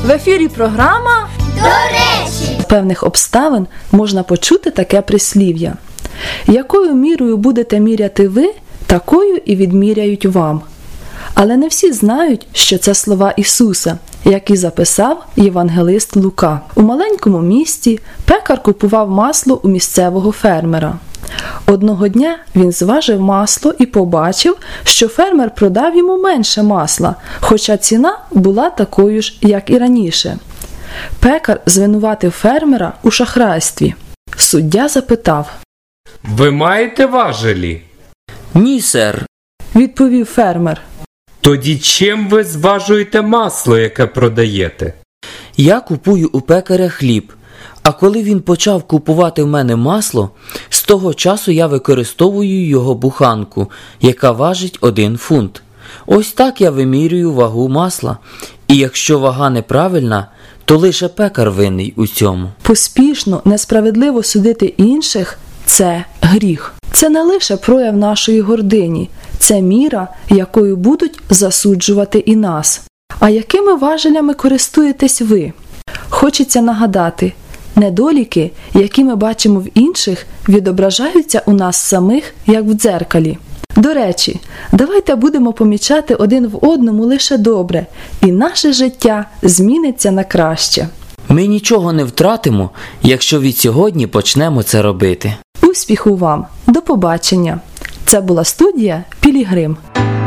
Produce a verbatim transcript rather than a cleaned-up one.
В ефірі програма «До речі». З певних обставин можна почути таке прислів'я. Якою мірою будете міряти ви, такою і відміряють вам. Але не всі знають, що це слова Ісуса, які записав євангелист Лука. У маленькому місті пекар купував масло у місцевого фермера. Одного дня він зважив масло і побачив, що фермер продав йому менше масла, хоча ціна була такою ж, як і раніше. Пекар звинуватив фермера у шахрайстві. Суддя запитав: «Ви маєте важелі?» «Ні, сер», – відповів фермер. «Тоді чим ви зважуєте масло, яке продаєте?» «Я купую у пекаря хліб, а коли він почав купувати в мене масло, з того часу я використовую його буханку, яка важить один фунт. Ось так я вимірюю вагу масла, і якщо вага неправильна, то лише пекар винний у цьому». Поспішно, несправедливо судити інших – це гріх. Це не лише прояв нашої гордині, це міра, якою будуть засуджувати і нас. А якими важелями користуєтесь ви? Хочеться нагадати, недоліки, які ми бачимо в інших, відображаються у нас самих, як в дзеркалі. До речі, давайте будемо помічати один в одному лише добре, і наше життя зміниться на краще. Ми нічого не втратимо, якщо від сьогодні почнемо це робити. Успіху вам! До побачення! Це була студія «Пілігрим».